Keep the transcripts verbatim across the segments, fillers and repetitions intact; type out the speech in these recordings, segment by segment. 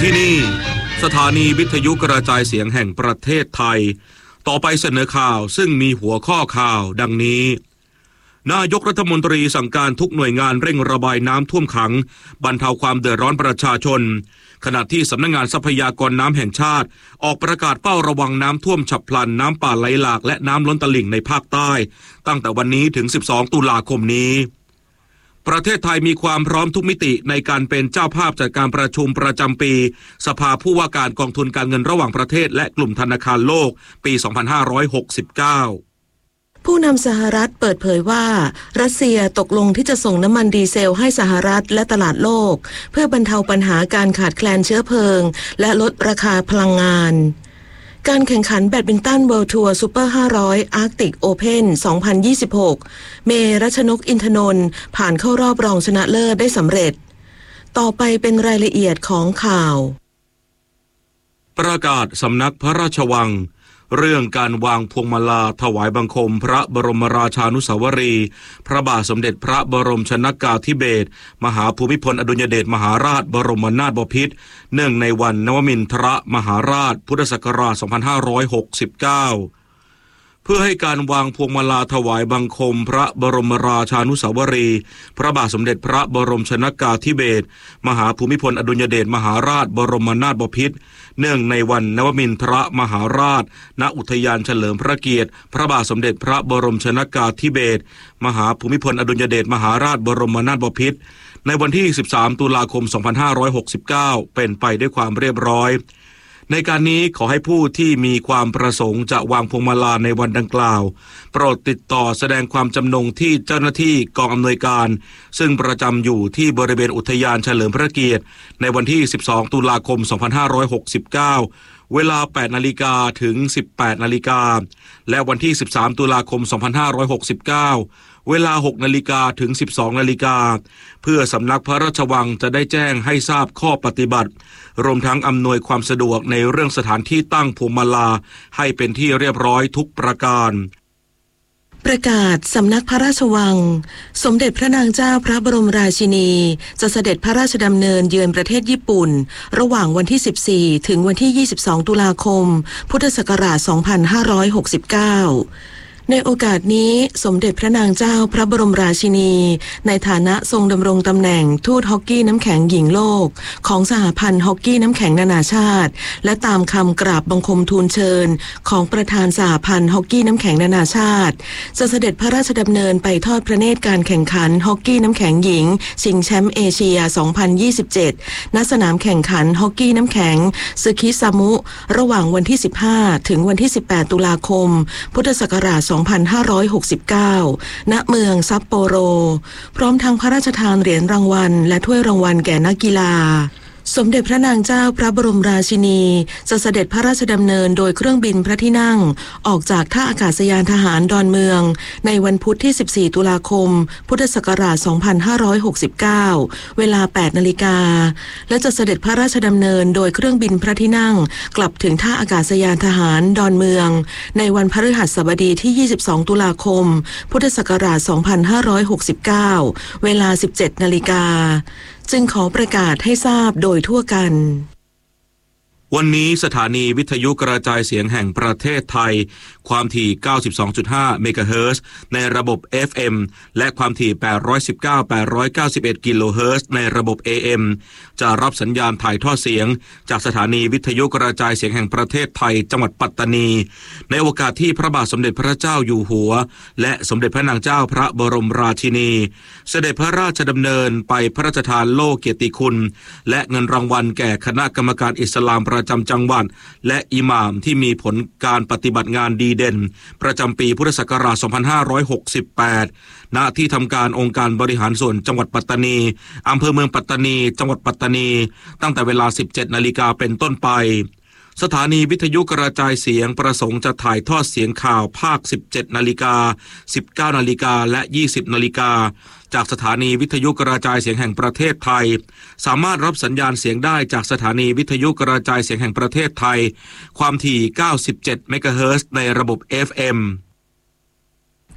ที่นี่สถานีวิทยุกระจายเสียงแห่งประเทศไทยต่อไปเสนอข่าวซึ่งมีหัวข้อข่าวดังนี้นายกรัฐมนตรีสั่งการทุกหน่วยงานเร่งระบายน้ำท่วมขังบรรเทาความเดือดร้อนประชาชนขณะที่สำนักงานทรัพยากรน้ำแห่งชาติออกประกาศเฝ้าระวังน้ำท่วมฉับพลันน้ำป่าไหลหลากและน้ำล้นตลิ่งในภาคใต้ตั้งแต่วันนี้ถึงสิบสองตุลาคมนี้ประเทศไทยมีความพร้อมทุกมิติในการเป็นเจ้าภาพจัดการประชุมประจำปีสภาผู้ว่าการกองทุนการเงินระหว่างประเทศและกลุ่มธนาคารโลกปีสองพันห้าร้อยหกสิบเก้าผู้นำสหรัฐเปิดเผยว่ารัสเซียตกลงที่จะส่งน้ำมันดีเซลให้สหรัฐและตลาดโลกเพื่อบรรเทาปัญหาการขาดแคลนเชื้อเพลิงและลดราคาพลังงานการแข่งขันแบดมินตันเวิลด์ทัวร์ซูเปอร์ห้าร้อยอาร์กติกโอเพ่นสองพันยี่สิบหกเมรัชนกอินทนนท์ผ่านเข้ารอบรองชนะเลิศได้สำเร็จต่อไปเป็นรายละเอียดของข่าวประกาศสำนักพระราชวังเรื่องการวางพวงมาลาถวายบังคมพระบรมราชานุสาวรีย์พระบาทสมเด็จพระบรมชนกาธิเบศรมหาภูมิพลอดุลยเดชมหาราชบรมนาถบพิตรเนื่องในวันนวมินทรมหาราชพุทธศักราชสองพันห้าร้อยหกสิบเก้าเพื่อให้การวางพวงมาลาถวายบังคมพระบรมราชานุสาวรีย์พระบาทสมเด็จพระบรมชนกาธิเบศรมหาภูมิพลอดุลยเดชมหาราชบรมนาถบพิตรเนื่องในวันนวมินทรมหาราชณอุทยานเฉลิมพระเกียรติพระบาทสมเด็จพระบรมชนกาธิเบศรมหาภูมิพลอดุลยเดชมหาราชบรมนาถบพิตรในวันที่สิบสามตุลาคมสองพันห้าร้อยหกสิบเก้าเป็นไปด้วยความเรียบร้อยในการนี้ขอให้ผู้ที่มีความประสงค์จะวางพวงมาลาในวันดังกล่าวโปรดติดต่อแสดงความจำนงที่เจ้าหน้าที่กองอำนวยการซึ่งประจำอยู่ที่บริเวณอุทยานเฉลิมพระเกียรติในวันที่สิบสองตุลาคมสองพันห้าร้อยหกสิบเก้าเวลา แปดนาฬิกา ถึง สิบแปดนาฬิกาและวันที่สิบสามตุลาคมสองพันห้าร้อยหกสิบเก้าเวลา หกนาฬิกา ถึง สิบสองนาฬิกาเพื่อสำนักพระราชวังจะได้แจ้งให้ทราบข้อปฏิบัติรวมทั้งอำนวยความสะดวกในเรื่องสถานที่ตั้งพวงมาลาให้เป็นที่เรียบร้อยทุกประการประกาศสำนักพระราชวังสมเด็จพระนางเจ้าพระบรมราชินีจะเสด็จพระราชดำเนินเยือนประเทศญี่ปุ่นระหว่างวันที่สิบสี่ถึงวันที่ยี่สิบสองตุลาคมพุทธศักราชสองพันห้าร้อยหกสิบเก้าในโอกาสนี้สมเด็จพระนางเจ้าพระบรมราชินีในฐานะทรงดำรงตำแหน่งทูตฮอกกี้น้ำแข็งหญิงโลกของสหพันธ์ฮอกกี้น้ำแข็งนานาชาติและตามคำกราบบังคมทูลเชิญของประธานสหพันธ์ฮอกกี้น้ำแข็งนานาชาติจะเสด็จพระราชดำเนินไปทอดพระเนตรการแข่งขันฮอกกี้น้ำแข็งหญิงชิงแชมป์เอเชียสองพันยี่สิบเจ็ดณสนามแข่งขันฮอกกี้น้ำแข็งซึคิซามุระหว่างวันที่สิบห้าถึงวันที่สิบแปดตุลาคมพุทธศักราชสองพันห้าร้อยหกสิบเก้า ณ เมืองซัปโปโรพร้อมทั้งพระราชทานเหรียญรางวัลและถ้วยรางวัลแก่นักกีฬาสมเด็จพระนางเจ้าพระบรมราชินีจะเสด็จพระราชดำเนินโดยเครื่องบินพระที่นั่งออกจากท่าอากาศยานทหารดอนเมืองในวันพุธที่สิบสี่ตุลาคมพุทธศักราชสองพันห้าร้อยหกสิบเก้าเวลา แปดนาฬิกาและจะเสด็จพระราชดำเนินโดยเครื่องบินพระที่นั่งกลับถึงท่าอากาศยานทหารดอนเมืองในวันพฤหัสบดีที่ยี่สิบสองตุลาคมพุทธศักราชสองพันห้าร้อยหกสิบเก้าเวลา สิบเจ็ดนาฬิกาจึงขอประกาศให้ทราบโดยทั่วกันวันนี้สถานีวิทยุกระจายเสียงแห่งประเทศไทยความถี่ เก้าสิบสองจุดห้า เมกะเฮิรตซ์ในระบบ เอฟ เอ็ม และความถี่ แปดร้อยสิบเก้า แปดร้อยเก้าสิบเอ็ด กิโลเฮิรตซ์ในระบบ เอ เอ็ม จะรับสัญญาณถ่ายทอดเสียงจากสถานีวิทยุกระจายเสียงแห่งประเทศไทยจังหวัดปัตตานีในโอกาสที่พระบาทสมเด็จพระเจ้าอยู่หัวและสมเด็จพระนางเจ้าพระบรมราชินีเสด็จพระราชดำเนินไปพระราชทานโล่เกียรติคุณและเงินรางวัลแก่คณะกรรมการอิสลามประจำจังหวัดและอิหม่ามที่มีผลการปฏิบัติงานดีเด่นประจำปีพุทธศักราชสองพันห้าร้อยหกสิบแปดณที่ทำการองค์การบริหารส่วนจังหวัดปัตตานีอำเภอเมืองปัตตานีจังหวัดปัตตานีตั้งแต่เวลา สิบเจ็ดนาฬิกาเป็นต้นไปสถานีวิทยุกระจายเสียงประสงค์จะถ่ายทอดเสียงข่าวภาค สิบเจ็ดนาฬิกา สิบเก้านาฬิกาและ ยี่สิบนาฬิกาจากสถานีวิทยุกระจายเสียงแห่งประเทศไทยสามารถรับสัญญาณเสียงได้จากสถานีวิทยุกระจายเสียงแห่งประเทศไทยความถี่ เก้าสิบเจ็ด เมกะเฮิรตซ์ในระบบ เอฟ เอ็ม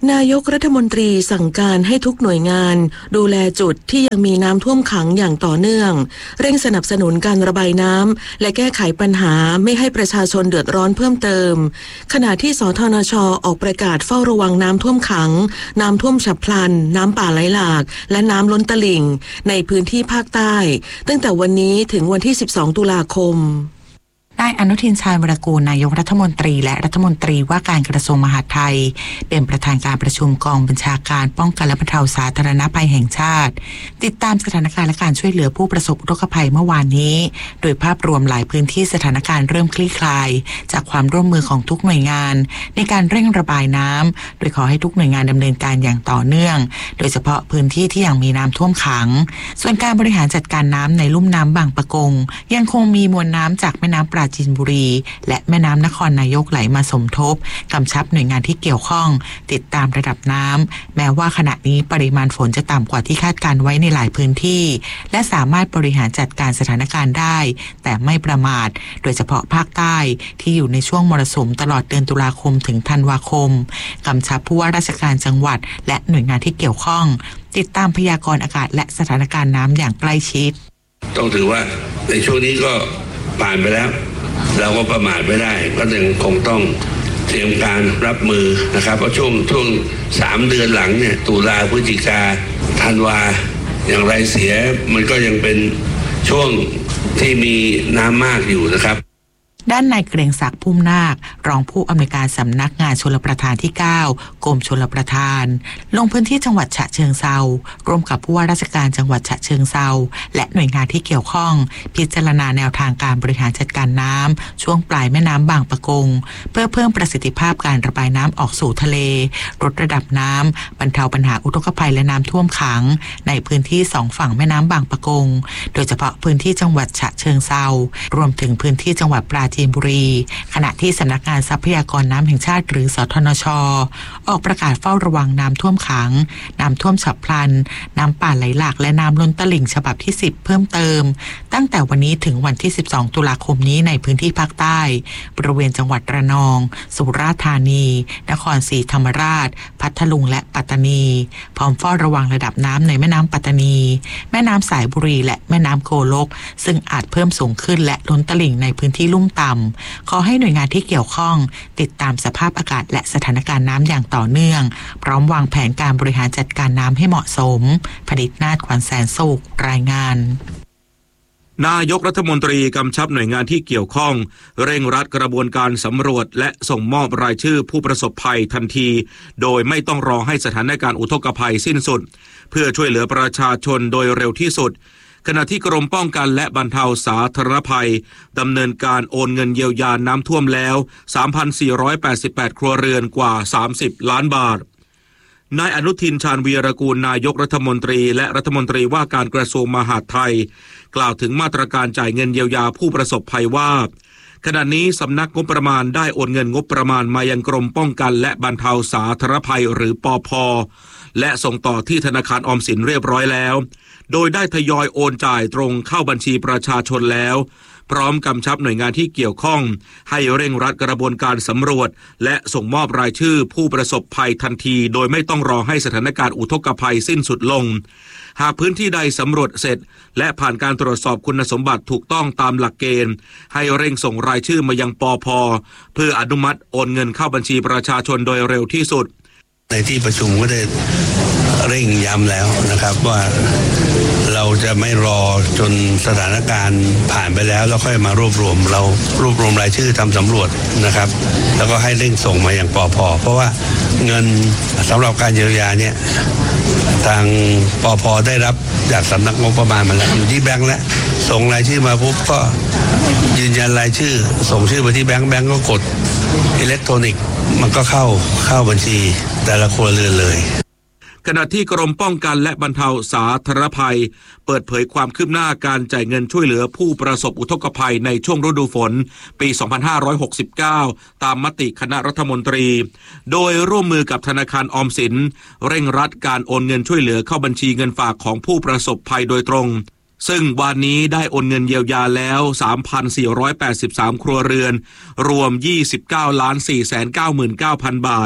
นายกรัฐมนตรีสั่งการให้ทุกหน่วยงานดูแลจุดที่ยังมีน้ำท่วมขังอย่างต่อเนื่องเร่งสนับสนุนการระบายน้ำและแก้ไขปัญหาไม่ให้ประชาชนเดือดร้อนเพิ่มเติมขณะที่สธนช.ออกประกาศเฝ้าระวังน้ำท่วมขังน้ำท่วมฉับพลันน้ำป่าไหลหลากและน้ำล้นตลิ่งในพื้นที่ภาคใต้ตั้งแต่วันนี้ถึงวันที่สิบสองตุลาคมนายอนุทินชาญวิรากูลนายกรัฐมนตรีและรัฐมนตรีว่าการกระทรวงมหาดไทยเป็นประธานการประชุมกองบัญชาการป้องกันและบรรเทาสาธารณภัยแห่งชาติติดตามสถานการณ์และการช่วยเหลือผู้ประสบอุทกภัยเมื่อวานนี้โดยภาพรวมหลายพื้นที่สถานการณ์เริ่มคลี่คลายจากความร่วมมือของทุกหน่วยงานในการเร่งระบายน้ำโดยขอให้ทุกหน่วยงานดำเนินการอย่างต่อเนื่องโดยเฉพาะพื้นที่ที่ยังมีน้ำท่วมขังส่วนการบริหารจัดการน้ำในลุ่มน้ำบางปะกงยังคงมีมวลน้ำจากแม่น้ำปราจีนบุรีและแม่น้ำนครนายกไหลมาสมทบกำชับหน่วยงานที่เกี่ยวข้องติดตามระดับน้ำแม้ว่าขณะนี้ปริมาณฝนจะต่ำกว่าที่คาดการไว้ในหลายพื้นที่และสามารถบริหารจัดการสถานการณ์ได้แต่ไม่ประมาทโดยเฉพาะภาคใต้ที่อยู่ในช่วงมรสุมตลอดเดือนตุลาคมถึงธันวาคมกำชับผู้ว่าราชการจังหวัดและหน่วยงานที่เกี่ยวข้องติดตามพยากรณ์อากาศและสถานการณ์น้ำอย่างใกล้ชิดต้องถือว่าในช่วงนี้ก็ผ่านไปแล้วเราก็ประมาทไม่ได้ก็ยังคงต้องเตรียมการรับมือนะครับเพราะช่วงช่วงสามเดือนหลังเนี่ยตุลาพฤศจิกาธันวาอย่างไรเสียมันก็ยังเป็นช่วงที่มีน้ำมากอยู่นะครับด้านนายเกรียงศักดิ์พุ่มนาครองผู้อำนวยการสำนักงานชลประทานที่เก้ากรมชลประทานลงพื้นที่จังหวัดฉะเชิงเทราร่วมกับผู้ว่าราชการจังหวัดฉะเชิงเทราและหน่วยงานที่เกี่ยวข้องพิจารณาแนวทางการบริหารจัดการน้ำช่วงปลายแม่น้ำบางปะกงเพื่อเพิ่มประสิทธิภาพการระบายน้ำออกสู่ทะเลลดระดับน้ำบรรเทาปัญหาอุทกภัยและน้ำท่วมขังในพื้นที่สองฝั่งแม่น้ำบางปะกงโดยเฉพาะพื้นที่จังหวัดฉะเชิงเทรารวมถึงพื้นที่จังหวัดปราจีนบุรีขณะที่สำนักงานทรัพยากรน้ำแห่งชาติหรือสธนช.ออกประกาศเฝ้าระวังน้ำท่วมขังน้ำท่วมฉับพลันน้ำป่าไหลหลากและน้ำล้นตลิ่งฉบับที่สิบเพิ่มเติมตั้งแต่วันนี้ถึงวันที่สิบสองตุลาคมนี้ในพื้นที่ภาคใต้บริเวณจังหวัดระนองสุราษฎร์ธานีนครศรีธรรมราชพัทลุงและปัตตานีพร้อมเฝ้าระวังระดับน้ำในแม่น้ำปัตตานีแม่น้ำสายบุรีและแม่น้ำโกลกซึ่งอาจเพิ่มสูงขึ้นและล้นตลิ่งในพื้นที่ลุ่มต่ำขอให้หน่วยงานที่เกี่ยวข้องติดตามสภาพอากาศและสถานการณ์น้ำอย่างต่อเนื่องพร้อมวางแผนการบริหารจัดการน้ำให้เหมาะสมผลิตนาถขวัญแสนสุขรายงานนายกรัฐมนตรีกำชับหน่วยงานที่เกี่ยวข้องเร่งรัดกระบวนการสำรวจและส่งมอบรายชื่อผู้ประสบภัยทันทีโดยไม่ต้องรอให้สถานการณ์อุทกภัยสิ้นสุดเพื่อช่วยเหลือประชาชนโดยเร็วที่สุดขณะที่กรมป้องกันและบรรเทาสาธารณภัยดำเนินการโอนเงินเยียวยาน้ำท่วมแล้ว สามพันสี่ร้อยแปดสิบแปด ครัวเรือนกว่าสามสิบล้านบาทนายอนุทินชาญวีรกูลนายกรัฐมนตรีและรัฐมนตรีว่าการกระทรวงมหาดไทยกล่าวถึงมาตรการจ่ายเงินเยียวยาผู้ประสบภัยว่าขณะนี้สำนักงบประมาณได้โอนเงินงบประมาณมายังกรมป้องกันและบรรเทาสาธารณภัยหรือปภ.และส่งต่อที่ธนาคารออมสินเรียบร้อยแล้วโดยได้ทยอยโอนจ่ายตรงเข้าบัญชีประชาชนแล้วพร้อมกำชับหน่วยงานที่เกี่ยวข้องให้เร่งรัดกระบวนการสำรวจและส่งมอบรายชื่อผู้ประสบภัยทันทีโดยไม่ต้องรอให้สถานการณ์อุทกภัยสิ้นสุดลงหากพื้นที่ใดสำรวจเสร็จและผ่านการตรวจสอบคุณสมบัติถูกต้องตามหลักเกณฑ์ให้เร่งส่งรายชื่อมายังปภ.เพื่ออนุมัติโอนเงินเข้าบัญชีประชาชนโดยเร็วที่สุดในที่ประชุมก็ได้เร่งย้ำแล้วนะครับว่าเราจะไม่รอจนสถานการณ์ผ่านไปแล้วแล้วค่อยมารวบรวมเรารวบรวมรายชื่อทำสำรวจนะครับแล้วก็ให้เร่งส่งมาอย่างปภ.เพราะว่าเงินสำหรับการเยียวยาเนี่ยทางปภ.ได้รับจากสำนักงบประมาณมาแล้วอยู่ที่แบงค์แล้วส่งรายชื่อมาปุ๊บก็ยืนยันรายชื่อส่งชื่อไปที่แบงค์แบงค์ก็กดอิเล็กทรอนิกส์มันก็เข้าเข้าบัญชีแต่ละครัวเรือนเลยขณะที่กรมป้องกันและบรรเทาสาธารณภัยเปิดเผยความคืบหน้าการจ่ายเงินช่วยเหลือผู้ประสบอุทกภัยในช่วงฤดูฝนปี สองพันห้าร้อยหกสิบเก้า ตามมติคณะรัฐมนตรีโดยร่วมมือกับธนาคารออมสินเร่งรัดการโอนเงินช่วยเหลือเข้าบัญชีเงินฝากของผู้ประสบภัยโดยตรงซึ่งวันนี้ได้โอนเงินเยียวยาแล้ว สามพันสี่ร้อยแปดสิบสาม ครัวเรือนรวม ยี่สิบเก้าล้านสี่แสนเก้าหมื่นเก้าพัน บาท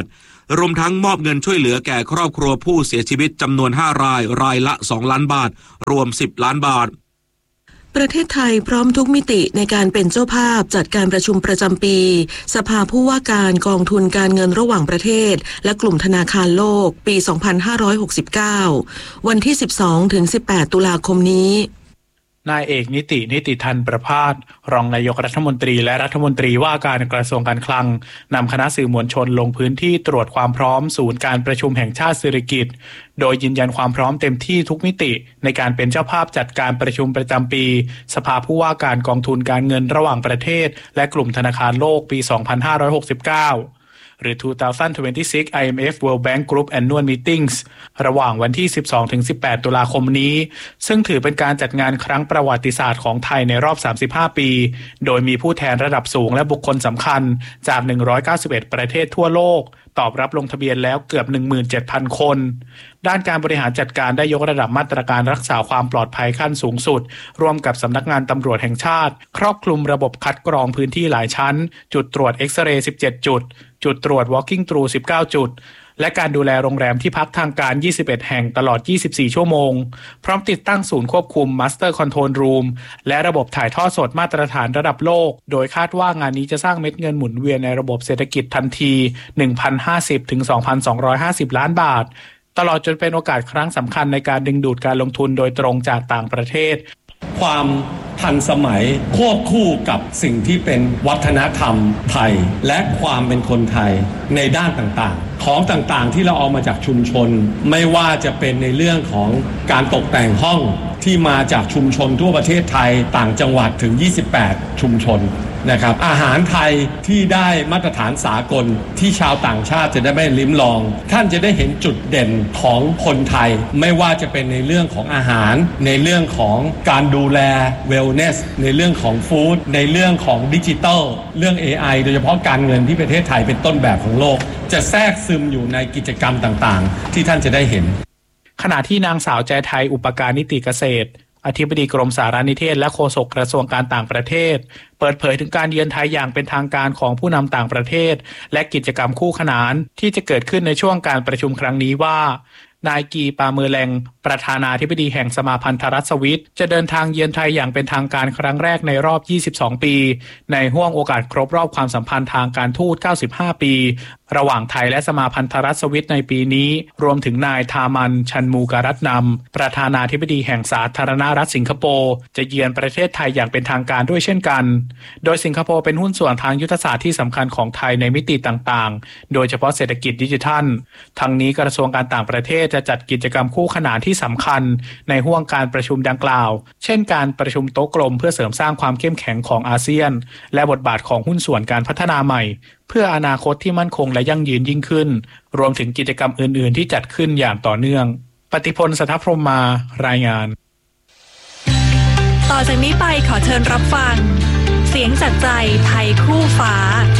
รวมทั้งมอบเงินช่วยเหลือแก่ครอบครัวผู้เสียชีวิตจำนวนห้ารายรายละสองล้านบาทรวมสิบล้านบาทประเทศไทยพร้อมทุกมิติในการเป็นเจ้าภาพจัดการประชุมประจำปีสภาผู้ว่าการกองทุนการเงินระหว่างประเทศและกลุ่มธนาคารโลกปี สองพันห้าร้อยหกสิบเก้า วันที่ สิบสองถึงสิบแปด ตุลาคมนี้นายเอกนิตินิติธันประภาสรองนายกรัฐมนตรีและรัฐมนตรีว่าการกระทรวงการคลังนำคณะสื่อมวลชนลงพื้นที่ตรวจความพร้อมศูนย์การประชุมแห่งชาติสิริกิติ์โดยยืนยันความพร้อมเต็มที่ทุกมิติในการเป็นเจ้าภาพจัดการประชุมประจำปีสภาผู้ว่าการกองทุนการเงินระหว่างประเทศและกลุ่มธนาคารโลกปี สองพันห้าร้อยหกสิบเก้าหรือ สองพันยี่สิบหก ไอ เอ็ม เอฟ World Bank Group Annual Meetings ระหว่างวันที่ สิบสองถึงสิบแปด ตุลาคมนี้ซึ่งถือเป็นการจัดงานครั้งประวัติศาสตร์ของไทยในรอบ สามสิบห้า ปีโดยมีผู้แทนระดับสูงและบุคคลสำคัญจาก หนึ่งร้อยเก้าสิบเอ็ด ประเทศทั่วโลกตอบรับลงทะเบียนแล้วเกือบ หนึ่งหมื่นเจ็ดพัน คนด้านการบริหารจัดการได้ยกระดับมาตรการรักษาความปลอดภัยขั้นสูงสุดร่วมกับสำนักงานตำรวจแห่งชาติครอบคลุมระบบคัดกรองพื้นที่หลายชั้นจุดตรวจเอ็กซเรย์สิบเจ็ดจุดจุดตรวจ walking through สิบเก้า จุดและการดูแลโรงแรมที่พักทางการยี่สิบเอ็ดแห่งตลอดยี่สิบสี่ชั่วโมงพร้อมติดตั้งศูนย์ควบคุม Master Control Room และระบบถ่ายทอดสดมาตรฐานระดับโลกโดยคาดว่างานนี้จะสร้างเม็ดเงินหมุนเวียนในระบบเศรษฐกิจทันที หนึ่งพันห้าสิบถึงสองพันสองร้อยห้าสิบ ล้านบาทตลอดจนเป็นโอกาสครั้งสำคัญในการดึงดูดการลงทุนโดยตรงจากต่างประเทศความทันสมัยควบคู่กับสิ่งที่เป็นวัฒนธรรมไทยและความเป็นคนไทยในด้านต่างๆของต่างๆที่เราเอามาจากชุมชนไม่ว่าจะเป็นในเรื่องของการตกแต่งห้องที่มาจากชุมชนทั่วประเทศไทยต่างจังหวัดถึงยี่สิบแปดชุมชนนะครับอาหารไทยที่ได้มาตรฐานสากลที่ชาวต่างชาติจะได้ไม่ลิ้มลองท่านจะได้เห็นจุดเด่นของคนไทยไม่ว่าจะเป็นในเรื่องของอาหารในเรื่องของการดูแลเวลเนสในเรื่องของฟู้ดในเรื่องของดิจิทัลเรื่อง เอ ไอ โดยเฉพาะการเงินที่ประเทศไทยเป็นต้นแบบของโลกจะแทรกซึมอยู่ในกิจกรรมต่างๆที่ท่านจะได้เห็นขณะที่นางสาวใจไทยอุปการนิติเกษตรอธิบดีกรมสารนิเทศและโฆษกกระทรวงการต่างประเทศเปิดเผยถึงการเยือนไทยอย่างเป็นทางการของผู้นำต่างประเทศและกิจกรรมคู่ขนานที่จะเกิดขึ้นในช่วงการประชุมครั้งนี้ว่านายกีปาเมอร์แลงประธานาธิบดีแห่งสมาพันธรัฐสวิสจะเดินทางเยือนไทยอย่างเป็นทางการครั้งแรกในรอบยี่สิบสองปีในห้วงโอกาสครบรอบความสัมพันธ์ทางการทูตเก้าสิบห้าปีระหว่างไทยและสมาพันธรัฐสวิสในปีนี้รวมถึงนายทามันชันมูการัตนำประธานาธิบดีแห่งสาธารณรัฐสิงคโปร์จะเยือนประเทศไทยอย่างเป็นทางการด้วยเช่นกันโดยสิงคโปร์เป็นหุ้นส่วนทางยุทธศาสตร์ที่สำคัญของไทยในมิติต่างๆโดยเฉพาะเศรษฐกิจดิจิทัลทั้งนี้กระทรวงการต่างประเทศจะจัดกิจกรรมคู่ขนานที่สำคัญในห้วงการประชุมดังกล่าวเช่นการประชุมโต๊ะกลมเพื่อเสริมสร้างความเข้มแข็งของอาเซียนและบทบาทของหุ้นส่วนการพัฒนาใหม่เพื่ออนาคตที่มั่นคงและยั่งยืนยิ่งขึ้นรวมถึงกิจกรรมอื่นๆที่จัดขึ้นอย่างต่อเนื่องปฏิพล สัทธพรหมารายงานต่อจากนี้ไปขอเชิญรับฟังเสียงจากใจไทยคู่ฟ้า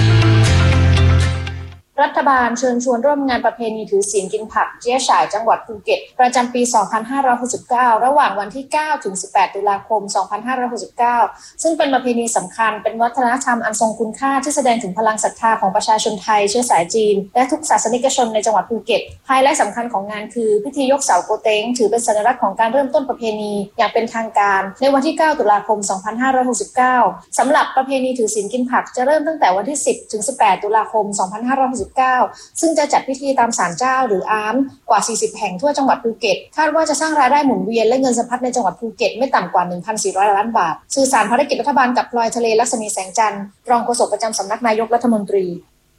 รัฐบาลเชิญชวนร่วมงานประเพณีถือศีลกินผักเจี๊ยฉ่ายจังหวัดภูเก็ตประจำปี สองพันห้าร้อยหกสิบเก้า ระหว่างวันที่ เก้าถึงสิบแปด ตุลาคม สองพันห้าร้อยหกสิบเก้า ซึ่งเป็นประเพณีสำคัญเป็นวัฒนธรรมอันทรงคุณค่าที่แสดงถึงพลังศรัทธาของประชาชนไทยเชื้อสายจีนและทุกศาสนิกชนในจังหวัดภูเก็ตไฮไลท์สำคัญของงานคือพิธียกเสาโกเต้งถือเป็นสัญลักษณ์ของการเริ่มต้นประเพณีอย่างเป็นทางการในวันที่ เก้า ตุลาคม สองพันห้าร้อยหกสิบเก้า สำหรับประเพณีถือศีลกินผักจะเริ่มตั้งแต่วันที่ สิบถึงสิบแปด ตุลาคม สองพันห้าร้อยหกสิบเก้า ซึ่งจะจัดพิธีตามศาลเจ้าหรืออามกว่า สี่สิบ แห่งทั่วจังหวัดภูเก็ตคาดว่าจะสร้างรายได้หมุนเวียนและเงินสะพัดในจังหวัดภูเก็ตไม่ต่ำกว่า หนึ่งพันสี่ร้อย ล้านบาทสื่อสารภารกิจรัฐบาลกับพลอยทะเลลักษณีแสงจันทร์รองโฆษกประจำสำนักนายกรัฐมนตรี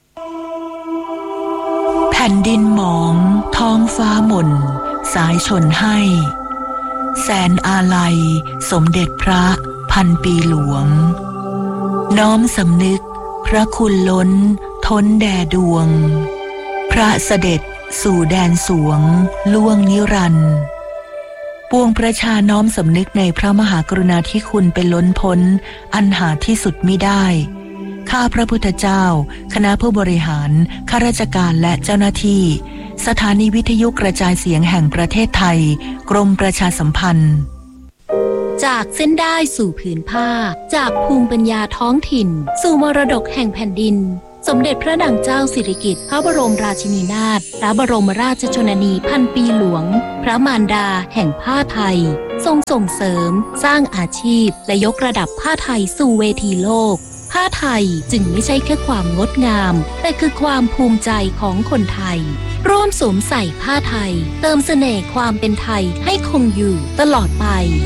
แผ่นดินหมองท้องฟ้าหม่นสายชนให้แสนอาลัยสมเด็จพระพันปีหลวงน้อมสำนึกพระคุณล้นท้นแด่ดวงพระเสด็จสู่แดนสวงล่วงนิรันดร์ปวงประชาน้อมสำนึกในพระมหากรุณาธิคุณเป็นล้นพ้นอันหาที่สุดมิได้ข้าพระพุทธเจ้าคณะผู้บริหารข้าราชการและเจ้าหน้าที่สถานีวิทยุกระจายเสียงแห่งประเทศไทยกรมประชาสัมพันธ์จากเส้นได้สู่ผืนผ้าจากภูมิปัญญาท้องถิ่นสู่มรดกแห่งแผ่นดินสมเด็จพระนางเจ้าสิริกิติ์พระบรมราชินีนาถพระบรมราชชนนีพันปีหลวงพระมารดาแห่งผ้าไทยทรงส่งเสริมสร้างอาชีพและยกระดับผ้าไทยสู่เวทีโลกผ้าไทยจึงไม่ใช่แค่ความงดงามแต่คือความภูมิใจของคนไทยร่วมสวมใส่ผ้าไทยเติมเสน่ห์ความเป็นไทยให้คงอยู่ตลอดไป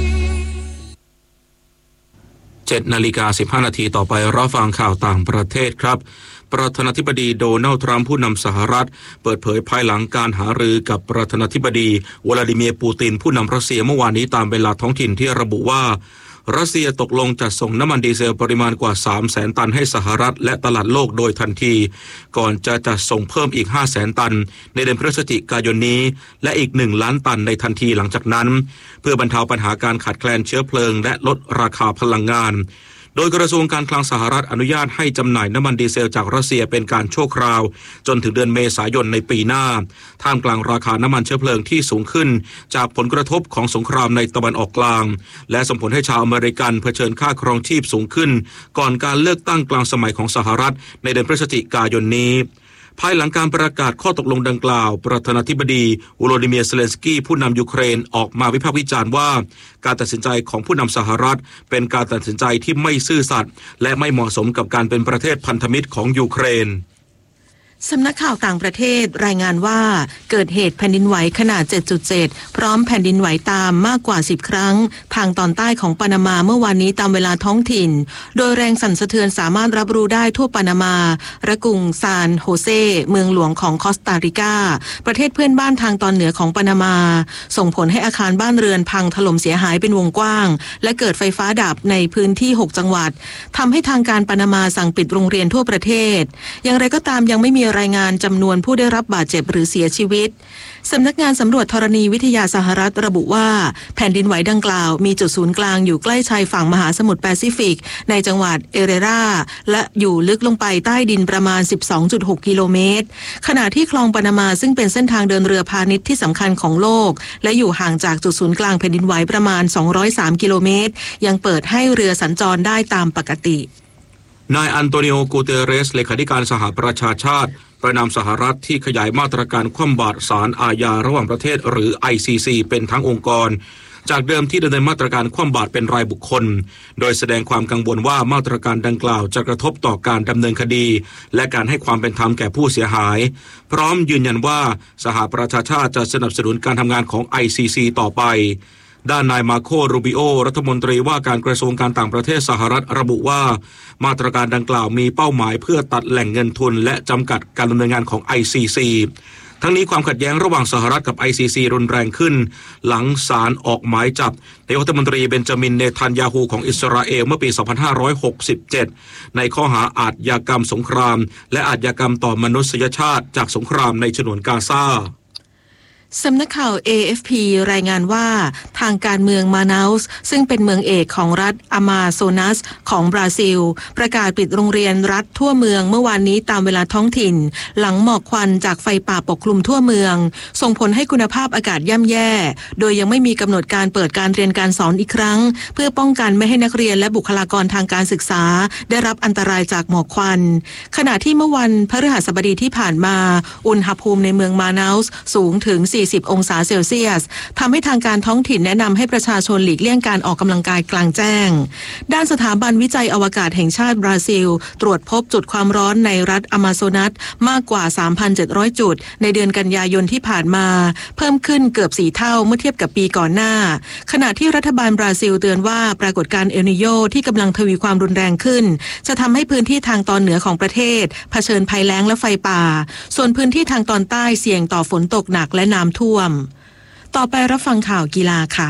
เจ็ดนาฬิกาสิบห้านาทีต่อไปรับฟังข่าวต่างประเทศครับประธานาธิบดีโดนัลด์ทรัมป์ผู้นำสหรัฐเปิดเผยภายหลังการหารือกับประธานาธิบดีวลาดิเมียร์ปูตินผู้นำรัสเซียเมื่อวานนี้ตามเวลาท้องถิ่นที่ระบุว่ารัสเซียตกลงจัดส่งน้ำมันดีเซลปริมาณกว่า สามแสน ตันให้สหรัฐและตลาดโลกโดยทันทีก่อนจะจัดส่งเพิ่มอีก ห้าแสน ตันในเดือนพฤศจิกายนนี้และอีกหนึ่งล้านตันในทันทีหลังจากนั้นเพื่อบรรเทาปัญหาการขาดแคลนเชื้อเพลิงและลดราคาพลังงานโดยกระทรวงการคลังสหรัฐอนุญาตให้จำหน่ายน้ำมันดีเซลจากรัสเซียเป็นการชั่วคราวจนถึงเดือนเมษายนในปีหน้าท่ามกลางราคาน้ำมันเชื้อเพลิงที่สูงขึ้นจากผลกระทบของสงครามในตะวันออกกลางและส่งผลให้ชาวอเมริกันเผชิญค่าครองชีพสูงขึ้นก่อนการเลือกตั้งกลางสมัยของสหรัฐในเดือนพฤศจิกายนนี้ภายหลังการประกาศข้อตกลงดังกล่าวประธานาธิบดีโวโลดิเมียร์เซเลนสกี้ผู้นำยูเครนออกมาวิพากษ์วิจารณ์ว่าการตัดสินใจของผู้นำสหรัฐเป็นการตัดสินใจที่ไม่ซื่อสัตย์และไม่เหมาะสมกับการเป็นประเทศพันธมิตรของยูเครนสำนักข่าวต่างประเทศรายงานว่าเกิดเหตุแผ่นดินไหวขนาด เจ็ดจุดเจ็ด พร้อมแผ่นดินไหวตามมากกว่าสิบครั้งทางตอนใต้ของปานามาเมื่อวานนี้ตามเวลาท้องถิ่นโดยแรงสั่นสะเทือนสามารถรับรู้ได้ทั่วปานามาและกรุงซานโฮเซเมืองหลวงของคอสตาริกาประเทศเพื่อนบ้านทางตอนเหนือของปานามาส่งผลให้อาคารบ้านเรือนพังถล่มเสียหายเป็นวงกว้างและเกิดไฟฟ้าดับในพื้นที่หกจังหวัดทำให้ทางการปานามาสั่งปิดโรงเรียนทั่วประเทศอย่างไรก็ตามยังไม่มีรายงานจำนวนผู้ได้รับบาดเจ็บหรือเสียชีวิตสำนักงานสำรวจธรณีวิทยาสหรัฐระบุว่าแผ่นดินไหวดังกล่าวมีจุดศูนย์กลางอยู่ใกล้ชายฝั่งมหาสมุทรแปซิฟิกในจังหวัดเอเรราและอยู่ลึกลงไปใต้ดินประมาณ สิบสองจุดหก กิโลเมตรขณะที่คลองปานามาซึ่งเป็นเส้นทางเดินเรือพาณิชย์ที่สำคัญของโลกและอยู่ห่างจากจุดศูนย์กลางแผ่นดินไหวประมาณสองร้อยสามกิโลเมตรยังเปิดให้เรือสัญจรได้ตามปกตินายอันโตนิโอ กูเตเรสเลขาธิการสหประชาชาติประนามสหรัฐที่ขยายมาตรการคว่ำบาตรศาลอาญาระหว่างประเทศหรือ ไอ ซี ซี เป็นทั้งองค์กรจากเดิมที่ดำเนินมาตรการคว่ำบาตรเป็นรายบุคคลโดยแสดงความกังวลว่ามาตรการดังกล่าวจะกระทบต่อการดำเนินคดีและการให้ความเป็นธรรมแก่ผู้เสียหายพร้อมยืนยันว่าสหประชาชาติจะสนับสนุนการทำงานของ ไอ ซี ซี ต่อไปด้านนายมาโค รูบิโอรัฐมนตรีว่าการกระทรวงการต่างประเทศสหรัฐระบุว่ามาตรการดังกล่าวมีเป้าหมายเพื่อตัดแหล่งเงินทุนและจำกัดการดำเนินงานของ ไอ ซี ซี ทั้งนี้ความขัดแย้งระหว่างสหรัฐกับ ไอ ซี ซี รุนแรงขึ้นหลังศาลออกหมายจับนายกรัฐมนตรีเบนจามินเนทันยาฮูของอิสราเอลเมื่อปีสองพันห้าร้อยหกสิบเจ็ดในข้อหาอาชญากรรมสงครามและอาชญากรรมต่อมนุษยชาติจากสงครามในฉนวนกาซาสำนักข่าว เอ เอฟ พี รายงานว่าทางการเมืองมานาอุสซึ่งเป็นเมืองเอกของรัฐอามาโซนัสของบราซิลประกาศปิดโรงเรียนรัฐทั่วเมืองเมื่อวานนี้ตามเวลาท้องถิ่นหลังหมอกควันจากไฟป่าปกคลุมทั่วเมืองส่งผลให้คุณภาพอากาศย่ำแย่โดยยังไม่มีกำหนดการเปิดการเรียนการสอนอีกครั้งเพื่อป้องกันไม่ให้นักเรียนและบุคลากรทางการศึกษาได้รับอันตรายจากหมอกควันขณะที่เมื่อวันพฤหัสบดีที่ผ่านมาอุณหภูมิในเมืองมานาอุสสูงถึงสี่สิบองศาเซลเซียสทำให้ทางการท้องถิ่นแนะนำให้ประชาชนหลีกเลี่ยงการออกกำลังกายกลางแจ้งด้านสถาบันวิจัยอวกาศแห่งชาติบราซิลตรวจพบจุดความร้อนในรัฐอามาโซนัสมากกว่า สามพันเจ็ดร้อย จุดในเดือนกันยายนที่ผ่านมาเพิ่มขึ้นเกือบสี่เท่าเมื่อเทียบกับปีก่อนหน้าขณะที่รัฐบาลบราซิลเตือนว่าปรากฏการณ์เอลนิโญที่กำลังทวีความรุนแรงขึ้นจะทำให้พื้นที่ทางตอนเหนือของประเทศเผชิญภัยแล้งและไฟป่าส่วนพื้นที่ทางตอนใต้เสี่ยงต่อฝนตกหนักและน้ำท่วมต่อไปรับฟังข่าวกีฬาค่ะ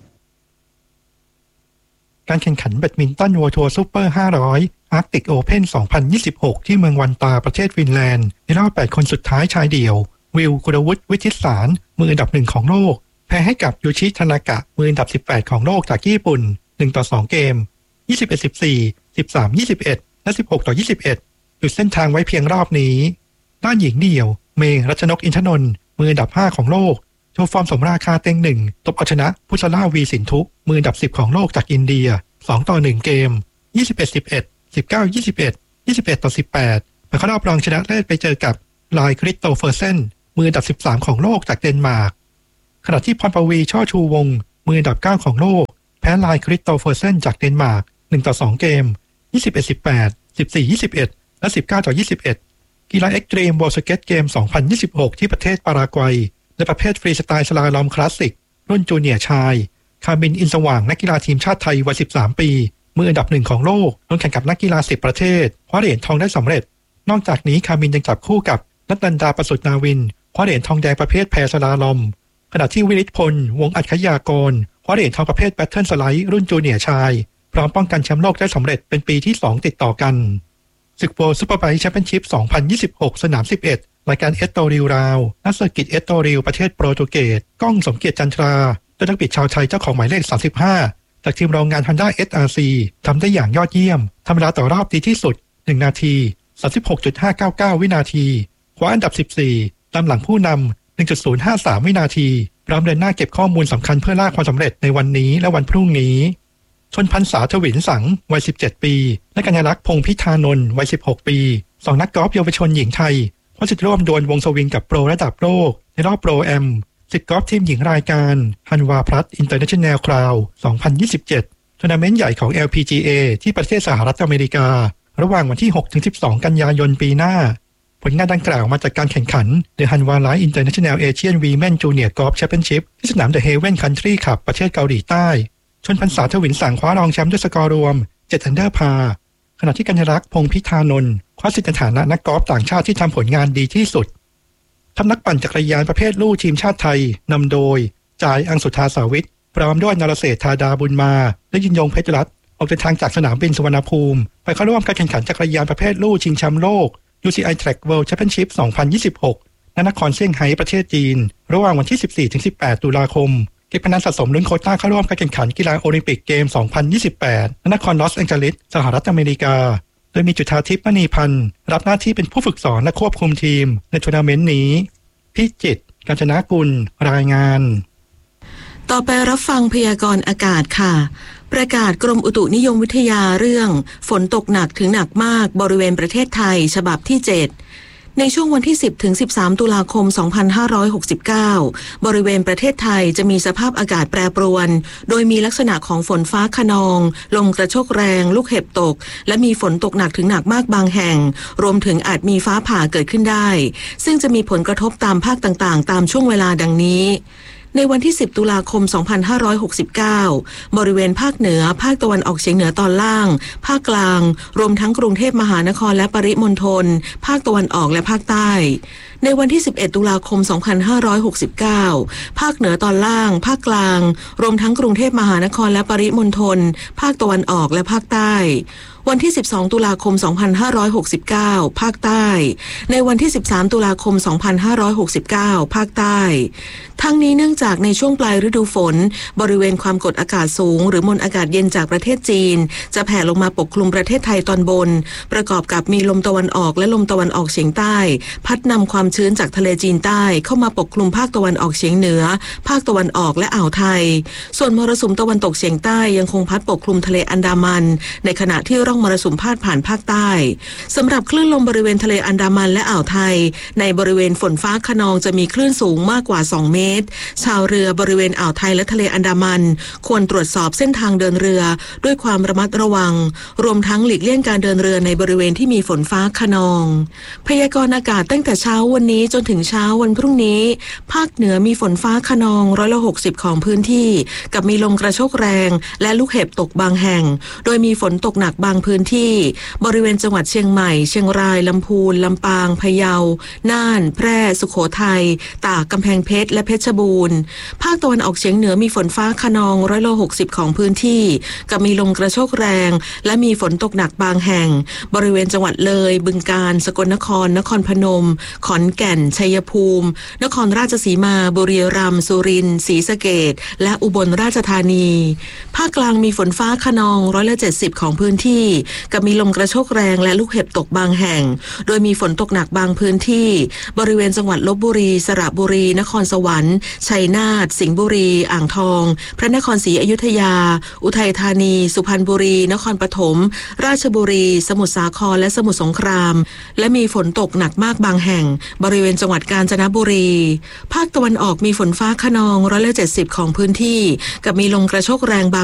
การแข่งขันแบดมินตันเวิลด์ทัวร์ซุปเปอร์ห้าร้อยอาร์กติกโอเพ่นสองพันยี่สิบหกที่เมืองวันตาประเทศฟินแลนด์ในรอบแปดคนสุดท้ายชายเดี่ยววิล กุลวุฒิ วิชิตสารมืออันดับหนึ่งของโลกแพ้ให้กับยูชิ ทานากะมืออันดับสิบแปดของโลกจากญี่ปุ่นหนึ่งต่อสองเกมยี่สิบเอ็ด สิบสี่ สิบสาม ยี่สิบเอ็ดและสิบหกต่อยี่สิบเอ็ดหยุดเส้นทางไว้เพียงรอบนี้ด้านหญิงเดี่ยวเมย์ รัชนก อินทนนท์มืออันดับห้าของโลกโชว์ฟอร์มสมราคาเต็งหนึ่งตบเอาชนะพุชลาวีสินทุมืออันดับสิบของโลกจากอินเดียสองต่อหนึ่งเกมยี่สิบเอ็ด สิบเอ็ด สิบเก้า ยี่สิบเอ็ด ยี่สิบเอ็ดต่อสิบแปดและเข้ารอบรองชนะเลิศไปเจอกับไลคริสโตเฟอร์เซนมืออันดับสิบสามของโลกจากเดนมาร์กขณะที่พรปวีช่อชูวงศ์มืออันดับเก้าของโลกแพ้ไลคริสโตเฟอร์เซนจากเดนมาร์กหนึ่งต่อสองเกม ยี่สิบเอ็ด สิบแปด สิบสี่ ยี่สิบเอ็ด และ สิบเก้าต่อยี่สิบเอ็ด กีฬาเอ็กซ์ตรีมวอลสเก็ตเกม สองพันยี่สิบหก ที่ประเทศปารากวัยในประเภทฟรีสไตล์สลาลอมคลาสสิกรุ่นจูเนียร์ชายคาร์บินอินสว่างนักกีฬาทีมชาติไทยวัยสิบสามปีมืออันดับหนึ่งของโลกลงแข่งกับนักกีฬาสิบประเทศคว้าเหรียญทองได้สำเร็จนอกจากนี้คาร์บินยังจับคู่กับนัทนันดาประสุทธิ์นาวินคว้าเหรียญทองแดงประเภทแพรสลาลอมขณะที่วิริศพลวงศ์อัจฉริยากรคว้าเหรียญทองประเภทแบทเทิลสไลด์รุ่นจูเนียร์ชายพร้อมป้องกันแชมป์โลกได้สำเร็จเป็นปีที่สองติดต่อกันศึกโวลด์ซุปเปอร์ไบค์แชมเปี้ยนชิพ สองพันยี่สิบหก สนามสิบเอ็ดรายการเอสโตริลราวนักเซอร์กิตเอสโตริลประเทศโปรตุเกสก้องสมเกียรติจันทราตัวนักบิดชาวไทยเจ้าของหมายเลขสามสิบห้าจากทีมโรงงาน Honda เอส อาร์ ซี ทำได้อย่างยอดเยี่ยมทำเวลาต่อรอบดีที่สุดหนึ่งนาที สามสิบหกจุดห้าเก้าเก้า วินาทีคว้าอันดับสิบสี่ตามหลังผู้นำ หนึ่งจุดศูนย์ห้าสาม วินาทีพร้อมเดินหน้าเก็บข้อมูลสำคัญเพื่อล่าความสำเร็จในวันนี้และวันพรุ่งนี้ชนพันษาทวินสังวัยสิบเจ็ดปีและกัญญาลักษณ์พงษ์พิธานนท์วัยสิบหกปีสองนักกอล์ฟเยาวชนหญิงไทยคว้าสิทธิ์ร่วมดวลวงสวิงกับโปรระดับโลกในรอบโปรแอมสิทธิ์กอล์ฟทีมหญิงรายการฮันวาพลัสอินเตอร์เนชั่นแนลคราวสองพันยี่สิบเจ็ดทัวร์นาเมนต์ใหญ่ของ แอล พี จี เอ ที่ประเทศสหรัฐอเมริการะหว่างวันที่ หกถึงสิบสอง กันยายนปีหน้าผลงานดังกล่าวมาจากการแข่งขัน The Hanwha Life International Asian Women Junior Golf Championship ที่สนาม The Haven Country Club ประเทศเกาหลีใต้ชนพันษาทวินสังคว้ารองแชมป์ด้วยสกอร์รวมเจ็ดอันเดอร์พาร์ขณะที่กัญญาลักษณ์พงษ์พิธานนท์คว้าสิทธิ์ในฐานะนักกอล์ฟต่างชาติที่ทำผลงานดีที่สุดทัพนักปั่นจักรยานประเภทลู่ทีมชาติไทยนำโดยจ่ายอังสุธาสาวิทพร้อมด้วยนรเศรษฐธาดาบุญมาและยินยงเพชรรัตน์ออกเดินทางจากสนามบินสุวรรณภูมิไปเข้าร่วมการแข่งขันจักรยานประเภทลู่ชิงแชมป์โลก ยู ซี ไอ Track World Championship สองพันยี่สิบหก ณ นครเซี่ยงไฮ้ประเทศจีนระหว่างวันที่ สิบสี่ถึงสิบแปด ตุลาคมเก็บคะแนนสะสมลุ้นโควต้าเข้าร่วมการแข่งขันกีฬาโอลิมปิกเกม สองพันยี่สิบแปด ณ นครลอสแองเจลิสสหรัฐอเมริกาโดยมีจุฑาทิพย์มณีพันธ์รับหน้าที่เป็นผู้ฝึกสอนและควบคุมทีมในทัวร์นาเมนต์นี้พิจิตรกาญจนกุลรายงานต่อไปรับฟังพยากรณ์อากาศค่ะประกาศกรมอุตุนิยมวิทยาเรื่องฝนตกหนักถึงหนักมากบริเวณประเทศไทยฉบับที่เจ็ดในช่วงวันที่สิบถึงสิบสามตุลาคมสองพันห้าร้อยหกสิบเก้าบริเวณประเทศไทยจะมีสภาพอากาศแปรปรวนโดยมีลักษณะของฝนฟ้าคะนองลมกระโชกแรงลูกเห็บตกและมีฝนตกหนักถึงหนักมากบางแห่งรวมถึงอาจมีฟ้าผ่าเกิดขึ้นได้ซึ่งจะมีผลกระทบตามภาคต่างๆตามช่วงเวลาดังนี้ในวันที่สิบตุลาคมสองพันห้าร้อยหกสิบเก้าบริเวณภาคเหนือภาคตะวันออกเฉียงเหนือตอนล่างภาคกลางรวมทั้งกรุงเทพมหานครและปริมณฑลภาคตะวันออกและภาคใต้ในวันที่สิบเอ็ดตุลาคมสองพันห้าร้อยหกสิบเก้าภาคเหนือตอนล่างภาคกลางรวมทั้งกรุงเทพมหานครและปริมณฑลภาคตะวันออกและภาคใต้วันที่สิบสองตุลาคมสองพันห้าร้อยหกสิบเก้าภาคใต้ในวันที่สิบสามตุลาคมสองพันห้าร้อยหกสิบเก้าภาคใต้ทั้งนี้เนื่องจากในช่วงปลายฤดูฝนบริเวณความกดอากาศสูงหรือมวลอากาศเย็นจากประเทศจีนจะแผ่ลงมาปกคลุมประเทศไทยตอนบนประกอบกับมีลมตะวันออกและลมตะวันออกเฉียงใต้พัดนำความชื้นจากทะเลจีนใต้เข้ามาปกคลุมภาคตะวันออกเฉียงเหนือภาคตะวันออกและอ่าวไทยส่วนมรสุมตะวันตกเฉียงใต้ยังคงพัดปกคลุมทะเลอันดามันในขณะที่ร่องมรสุมพาดผ่านภาคใต้สำหรับคลื่นลมบริเวณทะเลอันดามันและอ่าวไทยในบริเวณฝนฟ้าคะนองจะมีคลื่นสูงมากกว่าสองเมตรชาวเรือบริเวณอ่าวไทยและทะเลอันดามันควรตรวจสอบเส้นทางเดินเรือด้วยความระมัดระวังรวมทั้งหลีกเลี่ยงการเดินเรือในบริเวณที่มีฝนฟ้าคะนองพยากรณ์อากาศตั้งแต่เช้าวันนี้จนถึงเช้าวันพรุ่งนี้ภาคเหนือมีฝนฟ้าคะนองร้อยละหกสิบของพื้นที่กับมีลมกระโชกแรงและลูกเห็บตกบางแห่งโดยมีฝนตกหนักบางพื้นที่บริเวณจังหวัดเชียงใหม่เชียงรายลำพูนลำปางพะเยาน่านแพร่สุโขทัยตากกำแพงเพชรและเพชรบูรณ์ภาคตะวันออกเฉียงเหนือมีฝนฟ้าคะนองร้อยละหกสิบของพื้นที่กับมีลมกระโชกแรงและมีฝนตกหนักบางแห่งบริเวณจังหวัดเลยบึงกาฬสกลนครนครพนมขอนแก่นชัยภูมินครราชสีมาบุรีรัมย์สุรินทร์ศรีสะเกษและอุบลราชธานีภาคกลางมีฝนฟ้าคะนองร้อยละเจ็ดสิบของพื้นที่กับมีลมกระโชกแรงและลูกเห็บตกบางแห่งโดยมีฝนตกหนักบางพื้นที่บริเวณจังหวัดลพบุรีสระบุรีนครสวรรค์ชัยนาถสิงห์บุรีอ่างทองพระนครศรีอยุธยาอุทัยธานีสุพรรณบุรีนครปฐมราชบุรีสมุทรสาครและสมุทรสงครามและมีฝนตกหนักมากบางแห่งบริเวณจังหวัดกาญจนบุรีภาคตะวันออกมีฝนฟ้าคะนองร้อยละเจ็ดสิบของพื้นที่กับมีลมกระโชกแรงบาง